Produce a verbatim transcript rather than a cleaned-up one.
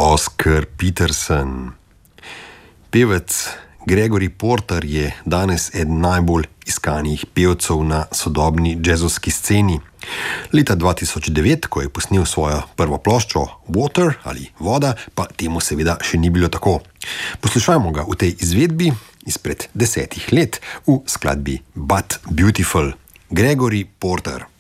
Oscar Peterson. Pevec Gregory Porter je danes eden najbolj iskanih pevcev na sodobni jazzovski sceni. Leta dva tisoč devet, ko je posnel svojo prvo ploščo Water ali Voda, pa temu seveda še ni bilo tako. Poslušajmo ga v tej izvedbi izpred desetih let v skladbi But Beautiful. Gregory Porter.